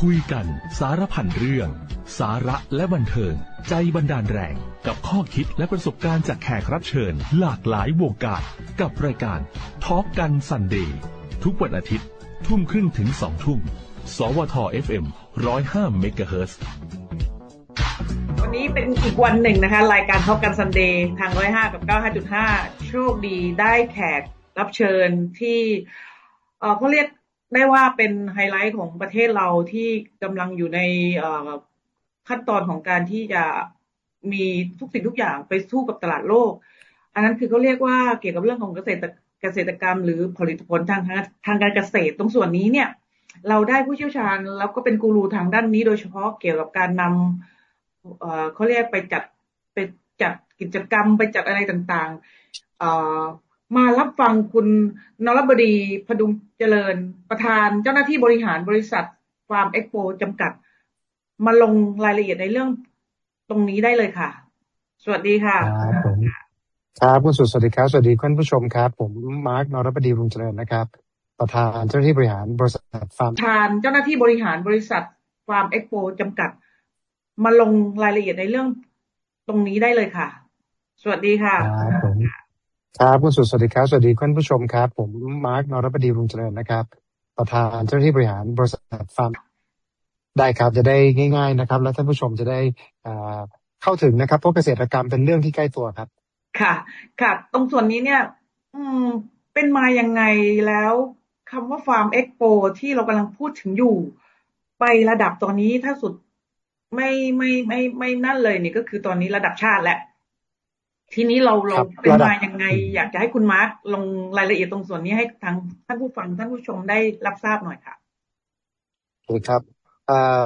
คุยกันสารพันเรื่องสาระและบันเทิงใจบันดาลแรงกับข้อคิดและประสบการณ์จากแขกรับเชิญหลากหลายวงการกับรายการทอล์กกันซันเดย์ทุกวันอาทิตย์ทุ่มครึ่งถึง2 ทุ่มสวท FM 105 เมกะเฮิรตซ์วันนี้เป็นอีกวันหนึ่งนะคะรายการทอล์กกันซันเดย์ทาง105กับ95.5โชคดีได้แขกรับเชิญที่เขาเรียกได้ว่าเป็นไฮไลท์ของประเทศเราที่กำลังอยู่ในขั้นตอนของการที่จะมีทุกสิ่งทุกอย่างไปสู้กับตลาดโลกอันนั้นคือเขาเรียกว่าเกี่ยวกับเรื่องของเกษตรกรรมหรือผลิตผลทางการเกษตรตรงส่วนนี้เนี่ยเราได้ผู้เชี่ยวชาญแล้วก็เป็นกูรูทางด้านนี้โดยเฉพาะเกี่ยวกับการนำเขาเรียกไปจัดกิจกรรมไปจัดอะไรต่างๆมารับฟังคุณนรบดีพดุงเจริญประธานเจ้าหน้าที่บริหารบริษัทฟาร์มเอ็กโปจำกัดมาลงรายละเอียดในเรื่องตรงนี้ได้เลยค่ะสวัสดีค่ะครับผมครับคุณสุดสวัสดีครับสวัสดีท่านผู้ชมครับผมมาร์คนรบดีพดุงเจริญนะครับประธานเจ้าหน้าที่บริหารบริษัทฟาร์มประธานเจ้าหน้าที่บริหารบริษัทฟาร์มเอ็กโปจำกัดมาลงรายละเอียดในเรื่องตรงนี้ได้เลยค่ะสวัสดีค่ะครับผมครับคุณสุดสวัสดีครับสวัสดีท่านผู้ชมครับผมมาร์คนรบดีพดุงเจริญนะครับประธานเจ้าหน้าที่บริหารบริษัทฟาร์มได้ครับจะได้ง่ายๆนะครับแล้วท่านผู้ชมจะได้เข้าถึงนะครับเพราะเกษตรกรรมเป็นเรื่องที่ใกล้ตัวครับค่ะค่ะตรงส่วนนี้เนี่ยเป็นมายังไงแล้วคำว่าฟาร์มเอ็กโปที่เรากำลังพูดถึงอยู่ไประดับตอนนี้ถ้าสุดไม่นั่นเลยนี่ก็คือตอนนี้ระดับชาติแหละทีนี้เราเป็นมายังไงอยากจะให้คุณมาร์คลงรายละเอียดตรงส่วนนี้ให้ทางท่านผู้ฟังท่านผู้ชมได้รับทราบหน่อยค่ะโอเคครับ